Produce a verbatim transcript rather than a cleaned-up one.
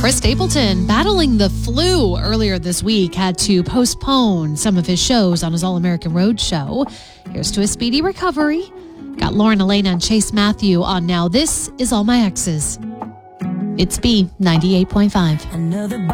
Chris Stapleton, battling the flu earlier this week, had to postpone some of his shows on his All-American Road show. Here's to a speedy recovery. Got Lauren Elena and Chase Matthew on now. This is All My Exes. It's B ninety-eight point five. Another